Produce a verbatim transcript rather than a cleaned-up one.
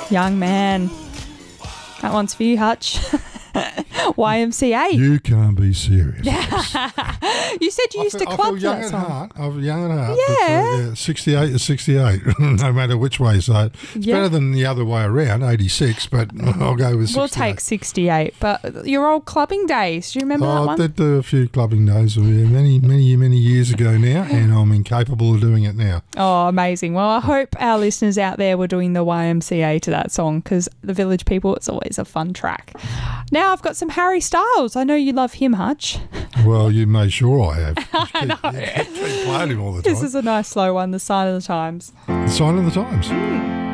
Young man. That one's for you, Hutch. Y M C A. You can't be serious. You said you I used feel, to I club feel to young that at song. heart. I'm young at heart. Yeah. But, uh, yeah. sixty-eight is sixty-eight, no matter which way you say it. It's Yeah. better than the other way around, eighty-six, but I'll go with sixty-eight. We'll take sixty-eight. But your old clubbing days, do you remember that Oh, I one? did do a few clubbing days uh, many, many, many years ago now, and I'm incapable of doing it now. Oh, amazing. Well, I hope our listeners out there were doing the Y M C A to that song because the Village People, it's always a fun track. Now I've got some Harry Styles. I know you love him, Hutch. Well, you made sure I have. I keep, know. keep playing him all the time. This is a nice slow one, The Sign of the Times. The sign of the times. Mm.